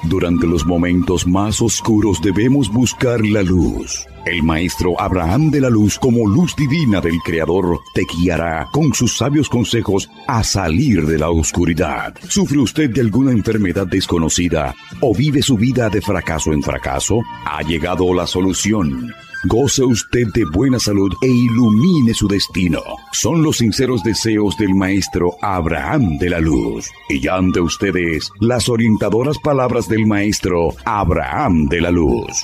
Durante los momentos más oscuros debemos buscar la luz. El maestro Abraham de la Luz, como luz divina del Creador, te guiará con sus sabios consejos a salir de la oscuridad. ¿Sufre usted de alguna enfermedad desconocida o vive su vida de fracaso en fracaso? Ha llegado la solución. Goce usted de buena salud e ilumine su destino. Son los sinceros deseos del maestro Abraham de la Luz. Y ya ante ustedes las orientadoras palabras del maestro Abraham de la Luz.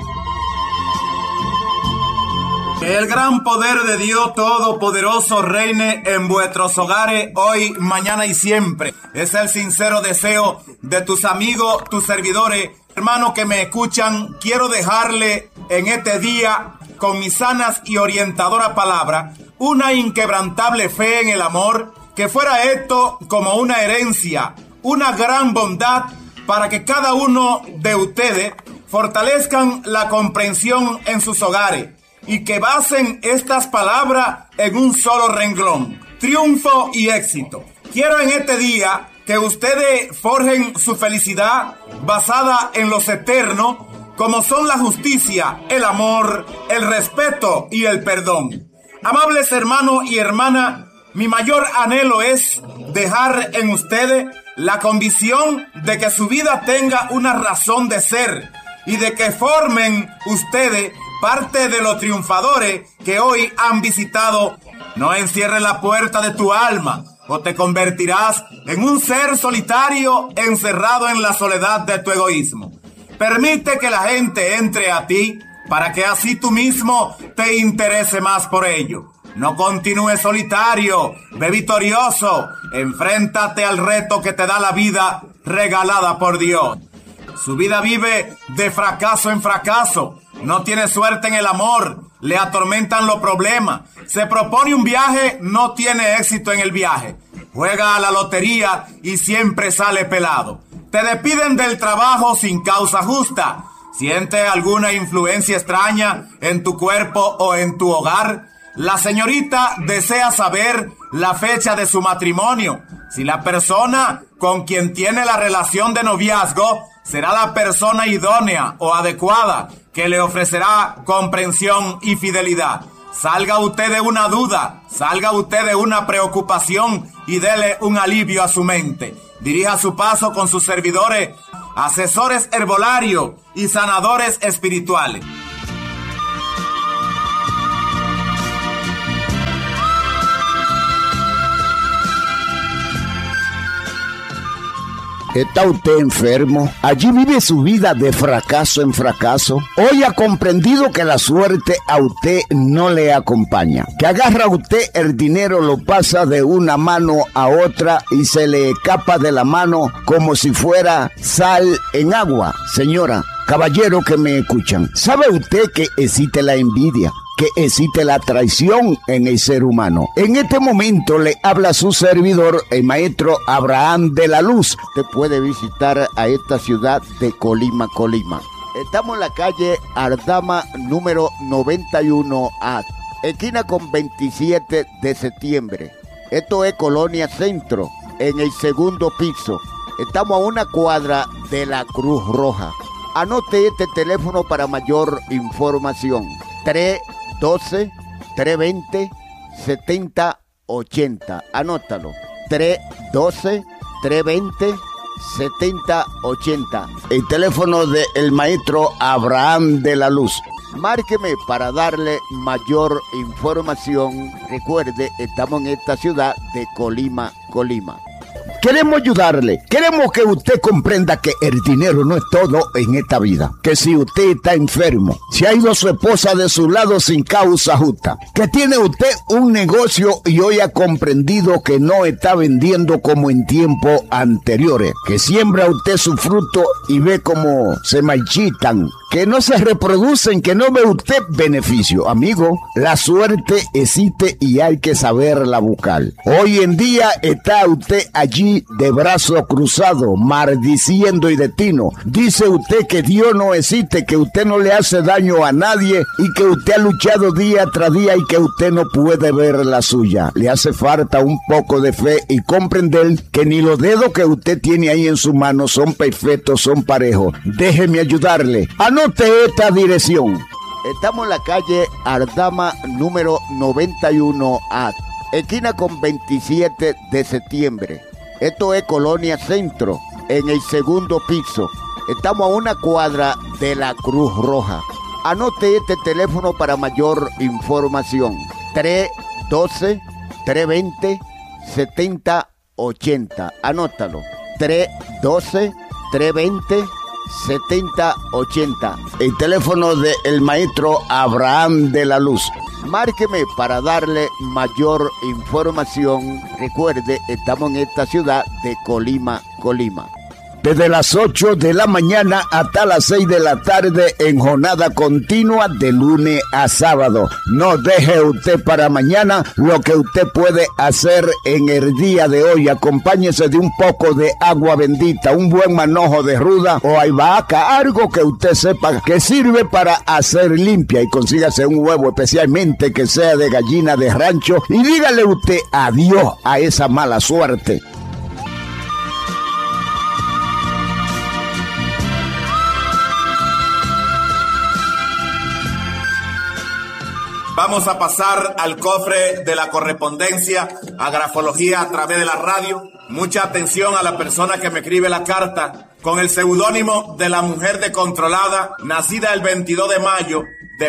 Que el gran poder de Dios Todopoderoso reine en vuestros hogares hoy, mañana y siempre. Es el sincero deseo de tus amigos, tus servidores, hermanos que me escuchan. Quiero dejarle en este día, con mis sanas y orientadoras palabras, una inquebrantable fe en el amor, que fuera esto como una herencia, una gran bondad para que cada uno de ustedes fortalezcan la comprensión en sus hogares y que basen estas palabras en un solo renglón: triunfo y éxito. Quiero en este día que ustedes forjen su felicidad basada en los eternos, como son la justicia, el amor, el respeto y el perdón. Amables hermanos y hermanas, mi mayor anhelo es dejar en ustedes la convicción de que su vida tenga una razón de ser y de que formen ustedes parte de los triunfadores que hoy han visitado. No encierres la puerta de tu alma o te convertirás en un ser solitario encerrado en la soledad de tu egoísmo. Permite que la gente entre a ti para que así tú mismo te interese más por ello. No continúes solitario, ve victorioso, enfréntate al reto que te da la vida regalada por Dios. Su vida vive de fracaso en fracaso, no tiene suerte en el amor, le atormentan los problemas, se propone un viaje, no tiene éxito en el viaje, juega a la lotería y siempre sale pelado. Te despiden del trabajo sin causa justa. ¿Siente alguna influencia extraña en tu cuerpo o en tu hogar? La señorita desea saber la fecha de su matrimonio. Si la persona con quien tiene la relación de noviazgo será la persona idónea o adecuada que le ofrecerá comprensión y fidelidad. Salga usted de una duda, salga usted de una preocupación y dele un alivio a su mente. Dirija su paso con sus servidores, asesores herbolarios y sanadores espirituales. ¿Está usted enfermo? Allí vive su vida de fracaso en fracaso. Hoy ha comprendido que la suerte a usted no le acompaña. Que agarra a usted el dinero, lo pasa de una mano a otra y se le escapa de la mano como si fuera sal en agua. Señora, caballero que me escuchan, ¿sabe usted que existe la envidia? Que existe la traición en el ser humano. En este momento le habla su servidor, el maestro Abraham de la Luz. Usted puede visitar a esta ciudad de Colima. Estamos en la calle Ardama número 91A, esquina con 27 de septiembre. Esto es Colonia Centro, en el segundo piso. Estamos a una cuadra de la Cruz Roja. Anote este teléfono para mayor información: 312-320-7080. Anótalo. 312-320-7080. El teléfono del maestro Abraham de la Luz. Márqueme para darle mayor información. Recuerde, estamos en esta ciudad de Colima. Queremos ayudarle, queremos que usted comprenda que el dinero no es todo en esta vida. Que si usted está enfermo, si ha ido su esposa de su lado sin causa justa, que tiene usted un negocio y hoy ha comprendido que no está vendiendo como en tiempos anteriores, que siembra usted su fruto y ve cómo se marchitan, que no se reproducen, que no ve usted beneficio. Amigo, la suerte existe y hay que saberla buscar. Hoy en día está usted allí ahí de brazo cruzado, maldiciendo y de tino. Dice usted que Dios no existe, que usted no le hace daño a nadie y que usted ha luchado día tras día y que usted no puede ver la suya. Le hace falta un poco de fe y comprender que ni los dedos que usted tiene ahí en su mano son perfectos, son parejos. Déjeme ayudarle. Anote esta dirección. Estamos en la calle Aldama número 91A, esquina con 27 de septiembre. Esto es Colonia Centro, en el segundo piso. Estamos a una cuadra de la Cruz Roja. Anote este teléfono para mayor información. 312-320-7080. Anótalo. 312-320-7080. El teléfono del maestro Abraham de la Luz. Márqueme para darle mayor información. Recuerde, estamos en esta ciudad de Colima. Desde las 8 de la mañana hasta las 6 de la tarde en jornada continua de lunes a sábado. No deje usted para mañana lo que usted puede hacer en el día de hoy. Acompáñese de un poco de agua bendita, un buen manojo de ruda o albahaca, algo que usted sepa que sirve para hacer limpia, y consígase un huevo especialmente que sea de gallina de rancho y dígale usted adiós a esa mala suerte. Vamos a pasar al cofre de la correspondencia, a grafología a través de la radio. Mucha atención a la persona que me escribe la carta con el seudónimo de la mujer descontrolada, nacida el 22 de mayo de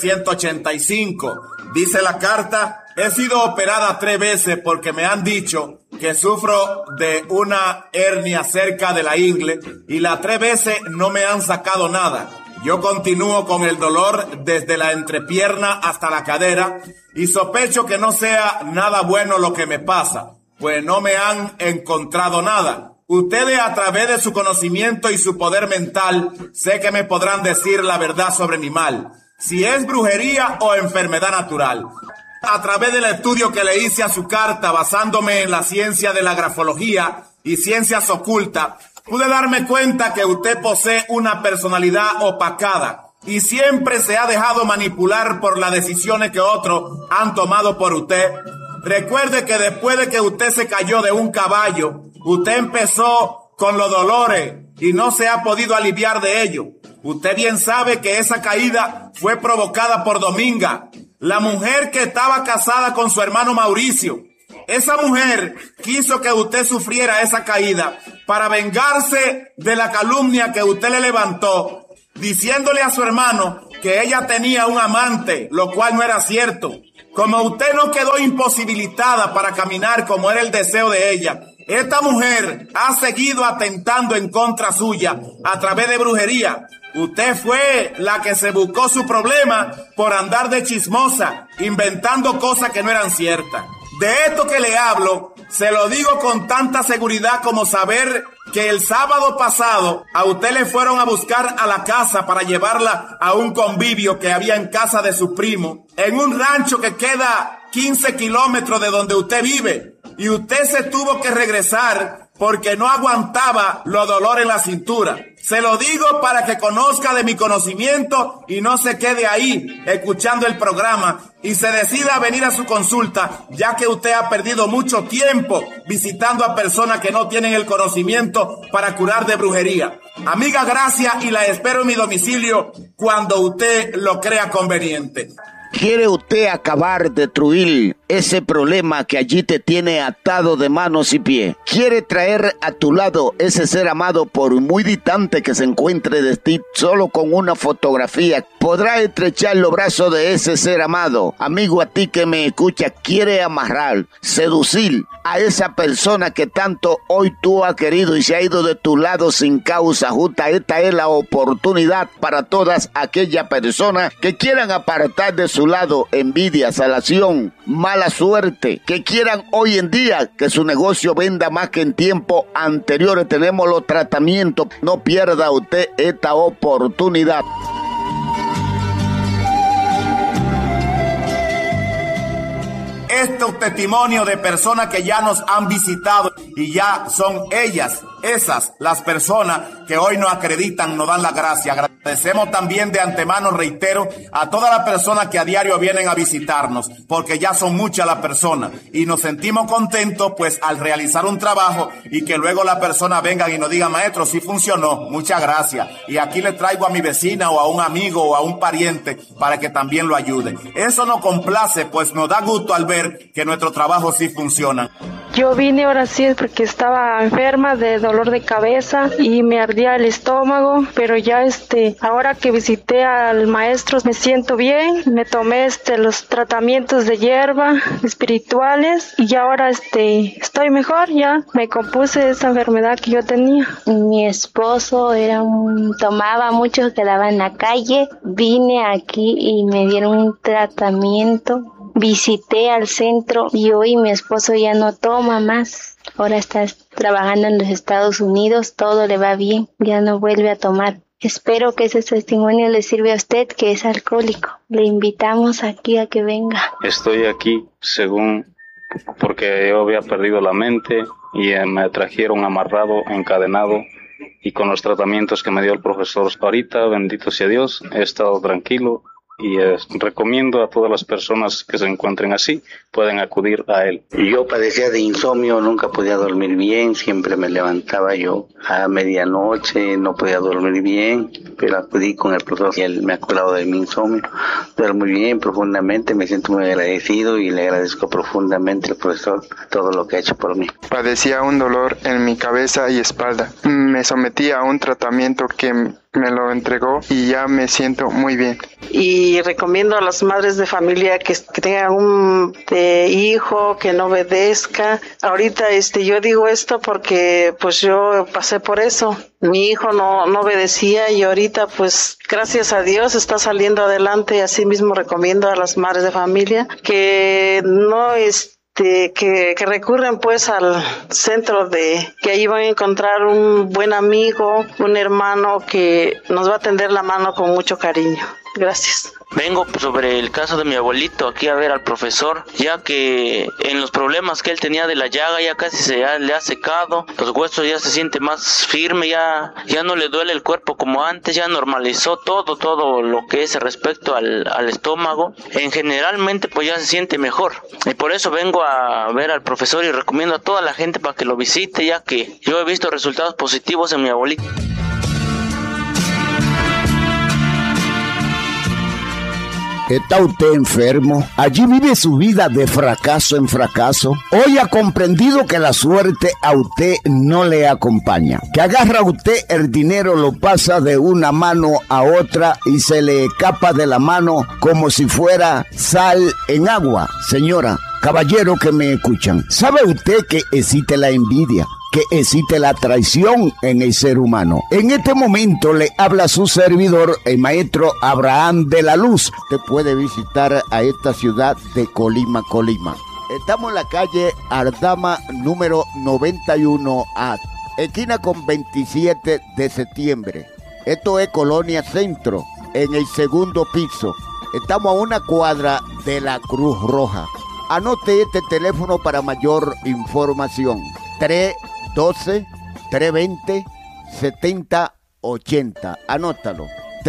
1985. Dice la carta: he sido operada 3 veces porque me han dicho que sufro de una hernia cerca de la ingle y las 3 veces no me han sacado nada. Yo continúo con el dolor desde la entrepierna hasta la cadera y sospecho que no sea nada bueno lo que me pasa, pues no me han encontrado nada. Ustedes, a través de su conocimiento y su poder mental, sé que me podrán decir la verdad sobre mi mal, si es brujería o enfermedad natural. A través del estudio que le hice a su carta, basándome en la ciencia de la grafología y ciencias ocultas, pude darme cuenta que usted posee una personalidad opacada y siempre se ha dejado manipular por las decisiones que otros han tomado por usted. Recuerde que después de que usted se cayó de un caballo, usted empezó con los dolores y no se ha podido aliviar de ello. Usted bien sabe que esa caída fue provocada por Dominga, la mujer que estaba casada con su hermano Mauricio. Esa mujer quiso que usted sufriera esa caída para vengarse de la calumnia que usted le levantó, diciéndole a su hermano que ella tenía un amante, lo cual no era cierto. Como usted no quedó imposibilitada para caminar como era el deseo de ella, esta mujer ha seguido atentando en contra suya a través de brujería. Usted fue la que se buscó su problema por andar de chismosa, inventando cosas que no eran ciertas. De esto que le hablo, se lo digo con tanta seguridad como saber que el sábado pasado a usted le fueron a buscar a la casa para llevarla a un convivio que había en casa de su primo, en un rancho que queda 15 kilómetros de donde usted vive. Y usted se tuvo que regresar porque no aguantaba los dolores en la cintura. Se lo digo para que conozca de mi conocimiento y no se quede ahí escuchando el programa y se decida a venir a su consulta, ya que usted ha perdido mucho tiempo visitando a personas que no tienen el conocimiento para curar de brujería. Amiga, gracias, y la espero en mi domicilio cuando usted lo crea conveniente. ¿Quiere usted acabar, destruir ese problema que allí te tiene atado de manos y pies? ¿Quiere traer a tu lado ese ser amado por muy distante que se encuentre de ti? Solo con una fotografía podrá estrechar los brazos de ese ser amado. Amigo, a ti que me escucha, quiere amarrar, seducir a esa persona que tanto hoy tú has querido y se ha ido de tu lado sin causa justa. Esta es la oportunidad para todas aquellas personas que quieran apartar de su lado envidia, salación, mala suerte, que quieran hoy en día que su negocio venda más que en tiempos anteriores. Tenemos los tratamientos. No pierda usted esta oportunidad. estos testimonios de personas que ya nos han visitado y ya son esas las personas que hoy nos acreditan, nos dan la gracia. Agradecemos también de antemano, reitero, a todas las personas que a diario vienen a visitarnos, porque ya son muchas las personas y nos sentimos contentos pues al realizar un trabajo y que luego las personas vengan y nos digan: maestro, sí funcionó, muchas gracias, y aquí le traigo a mi vecina o a un amigo o a un pariente para que también lo ayude. Eso nos complace, pues nos da gusto al ver que nuestro trabajo sí funciona. Yo vine ahora sí porque estaba enferma de dolor de cabeza y me ardía el estómago, pero ya ahora que visité al maestro me siento bien, me tomé los tratamientos de hierba espirituales y ya ahora estoy mejor, ya me compuse de esa enfermedad que yo tenía. Mi esposo tomaba mucho, quedaba en la calle, vine aquí y me dieron un tratamiento. Visité al centro y hoy mi esposo ya no toma más. Ahora está trabajando en los Estados Unidos, todo le va bien, ya no vuelve a tomar. Espero que ese testimonio le sirva a usted, que es alcohólico. Le invitamos aquí a que venga. Estoy aquí porque yo había perdido la mente y me trajeron amarrado, encadenado, y con los tratamientos que me dio el profesor ahorita, bendito sea Dios, he estado tranquilo. Y recomiendo a todas las personas que se encuentren así, pueden acudir a él. Yo padecía de insomnio, nunca podía dormir bien, siempre me levantaba yo a medianoche, no podía dormir bien, pero acudí con el profesor y él me ha curado de mi insomnio. Duermo muy bien, profundamente, me siento muy agradecido y le agradezco profundamente al profesor todo lo que ha hecho por mí. Padecía un dolor en mi cabeza y espalda. Me sometí a un tratamiento que me lo entregó y ya me siento muy bien. Y recomiendo a las madres de familia que tengan un hijo que no obedezca. Ahorita yo digo esto porque pues yo pasé por eso. Mi hijo no obedecía y ahorita pues gracias a Dios está saliendo adelante. Así mismo recomiendo a las madres de familia que no que recurren pues al centro, que ahí van a encontrar un buen amigo, un hermano que nos va a tender la mano con mucho cariño. Gracias. Vengo sobre el caso de mi abuelito aquí a ver al profesor, ya que en los problemas que él tenía de la llaga ya casi le ha secado, los huesos ya se siente más firme, ya no le duele el cuerpo como antes, ya normalizó todo lo que es respecto al estómago, generalmente pues ya se siente mejor, y por eso vengo a ver al profesor y recomiendo a toda la gente para que lo visite, ya que yo he visto resultados positivos en mi abuelito. ¿Está usted enfermo? Allí vive su vida de fracaso en fracaso. Hoy ha comprendido que la suerte a usted no le acompaña. Que agarra a usted el dinero, lo pasa de una mano a otra y se le escapa de la mano como si fuera sal en agua. Señora, caballero que me escuchan, ¿sabe usted que existe la envidia? Que existe la traición en el ser humano. En este momento le habla su servidor, el maestro Abraham de la Luz. Usted puede visitar a esta ciudad de Colima. Estamos en la calle Ardama número 91A, esquina con 27 de septiembre. Esto es Colonia Centro, en el segundo piso. Estamos a una cuadra de la Cruz Roja. Anote este teléfono para mayor información. 312-320-7080. Anótalo.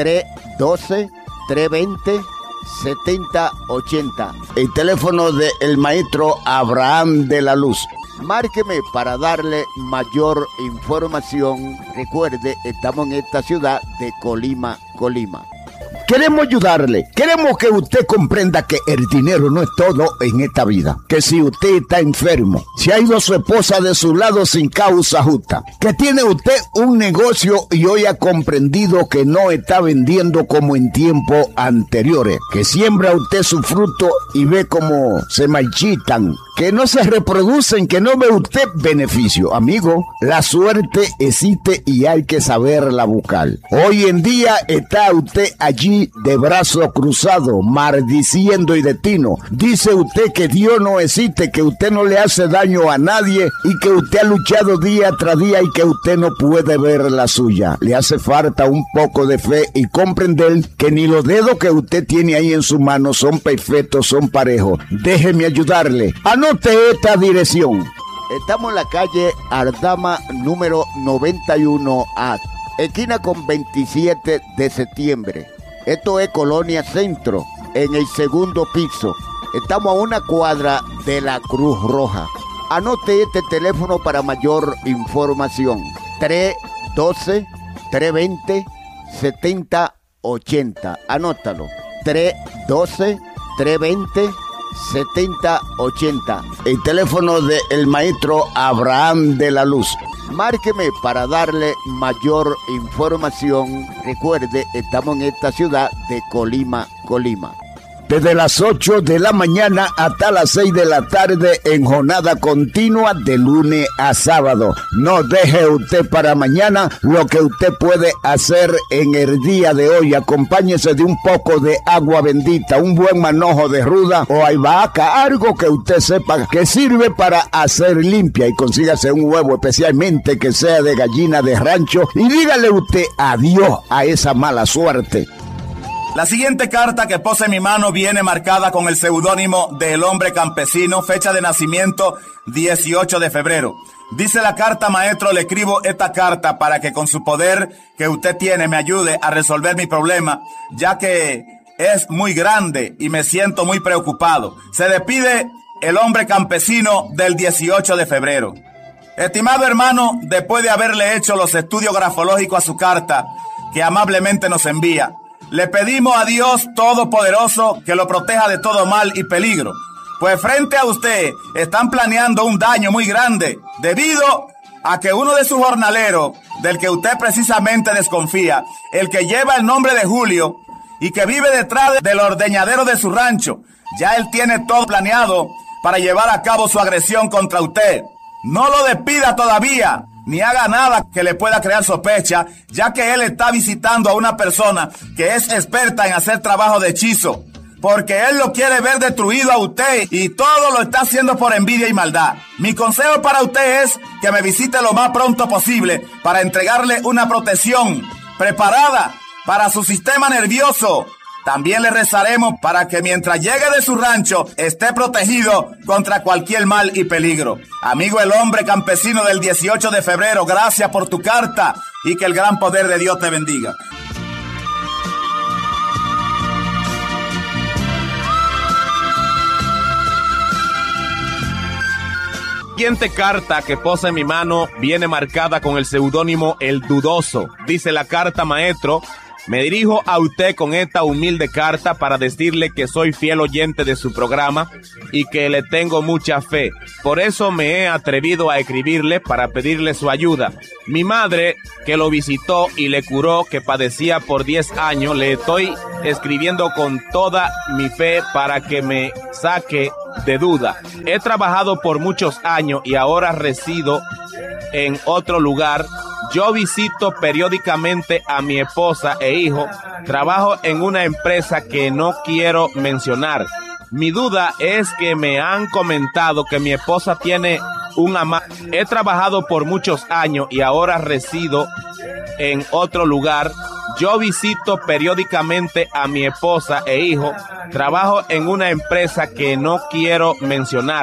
312-320-7080. El teléfono del maestro Abraham de la Luz. Márqueme para darle mayor información. Recuerde, estamos en esta ciudad de Colima. Queremos ayudarle, queremos que usted comprenda que el dinero no es todo en esta vida, que si usted está enfermo, si ha ido a su esposa de su lado sin causa justa, que tiene usted un negocio y hoy ha comprendido que no está vendiendo como en tiempos anteriores, que siembra usted su fruto y ve cómo se marchitan, que no se reproducen, que no ve usted beneficio. Amigo, la suerte existe y hay que saberla buscar. Hoy en día está usted allí de brazo cruzado, maldiciendo y destino. Dice usted que Dios no existe, que usted no le hace daño a nadie y que usted ha luchado día tras día y que usted no puede ver la suya. Le hace falta un poco de fe y comprender que ni los dedos que usted tiene ahí en su mano son perfectos, son parejos. Déjeme ayudarle. Anote esta dirección. Estamos en la calle Aldama número 91A, esquina con 27 de septiembre. Esto es Colonia Centro, en el segundo piso. Estamos a una cuadra de la Cruz Roja. Anote este teléfono para mayor información. 312-320-7080. Anótalo. 312-320-7080. El teléfono del maestro Abraham de la Luz. Márqueme para darle mayor información. Recuerde, estamos en esta ciudad de Colima. Desde las 8 de la mañana hasta las 6 de la tarde en jornada continua de lunes a sábado. No deje usted para mañana lo que usted puede hacer en el día de hoy. Acompáñese de un poco de agua bendita, un buen manojo de ruda o albahaca, algo que usted sepa que sirve para hacer limpia, y consígase un huevo especialmente que sea de gallina de rancho y dígale usted adiós a esa mala suerte. La siguiente carta que pose en mi mano viene marcada con el seudónimo de El Hombre Campesino, fecha de nacimiento 18 de febrero. Dice la carta: maestro, le escribo esta carta para que con su poder que usted tiene me ayude a resolver mi problema, ya que es muy grande y me siento muy preocupado. Se despide El Hombre Campesino del 18 de febrero. Estimado hermano, después de haberle hecho los estudios grafológicos a su carta, que amablemente nos envía, le pedimos a Dios Todopoderoso que lo proteja de todo mal y peligro, pues frente a usted están planeando un daño muy grande, debido a que uno de sus jornaleros, del que usted precisamente desconfía, el que lleva el nombre de Julio y que vive detrás del ordeñadero de su rancho, ya él tiene todo planeado para llevar a cabo su agresión contra usted. No lo despida todavía, ni haga nada que le pueda crear sospecha, ya que él está visitando a una persona que es experta en hacer trabajo de hechizo, porque él lo quiere ver destruido a usted y todo lo está haciendo por envidia y maldad. Mi consejo para usted es que me visite lo más pronto posible para entregarle una protección preparada para su sistema nervioso. También le rezaremos para que mientras llegue de su rancho esté protegido contra cualquier mal y peligro. Amigo El Hombre Campesino del 18 de febrero, gracias por tu carta y que el gran poder de Dios te bendiga. La siguiente carta que posa en mi mano viene marcada con el seudónimo El Dudoso. Dice la carta: maestro, me dirijo a usted con esta humilde carta para decirle que soy fiel oyente de su programa y que le tengo mucha fe. Por eso me he atrevido a escribirle para pedirle su ayuda. Mi madre, que lo visitó y le curó, que padecía por 10 años, le estoy escribiendo con toda mi fe para que me saque de duda. He trabajado por muchos años y ahora resido en otro lugar. Yo visito periódicamente a mi esposa e hijo. Trabajo en una empresa que no quiero mencionar. Mi duda es que me han comentado que mi esposa tiene un amante. He trabajado por muchos años y ahora resido en otro lugar. Yo visito periódicamente a mi esposa e hijo. Trabajo en una empresa que no quiero mencionar.